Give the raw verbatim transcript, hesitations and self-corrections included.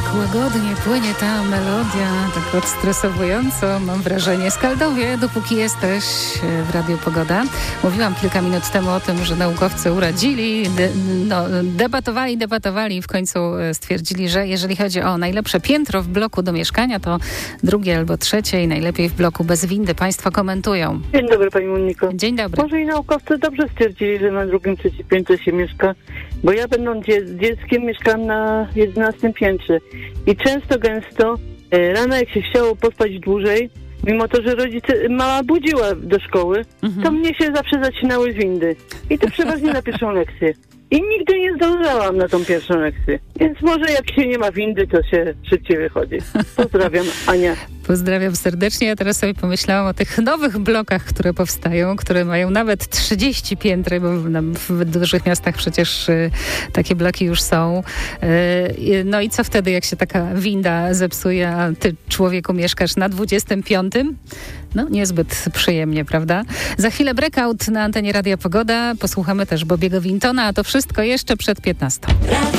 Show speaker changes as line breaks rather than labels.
łagodnie płynie ta melodia, tak odstresowująco, mam wrażenie. Skaldowie, dopóki jesteś w Radiu Pogoda. Mówiłam kilka minut temu o tym, że naukowcy uradzili, de, no, debatowali, debatowali i w końcu stwierdzili, że jeżeli chodzi o najlepsze piętro w bloku do mieszkania, to drugie albo trzecie i najlepiej w bloku bez windy. Państwo komentują.
Dzień dobry, pani Moniko.
Dzień dobry.
Może i naukowcy dobrze stwierdzili, że na drugim, trzecim piętrze się mieszka, bo ja będąc dzie- dzieckiem mieszkam na jedenastym piętrze i często, gęsto e, rano jak się chciało pospać dłużej, mimo to, że rodzice, mama budziła do szkoły, mhm. to mnie się zawsze zacinały windy i to przeważnie na pierwszą lekcję. I nigdy nie zdążałam na tą pierwszą lekcję. Więc może jak się nie ma windy, to się szybciej wychodzi. Pozdrawiam, Ania.
Pozdrawiam serdecznie. Ja teraz sobie pomyślałam o tych nowych blokach, które powstają, które mają nawet trzydzieści piętr, bo w dużych miastach przecież y, takie bloki już są. Y, no i co wtedy, jak się taka winda zepsuje, a ty, człowieku, mieszkasz na dwudziestym piątym? No niezbyt przyjemnie, prawda? Za chwilę breakout na antenie Radia Pogoda. Posłuchamy też Bobiego Wintona, a to wszystko jeszcze przed piętnastą.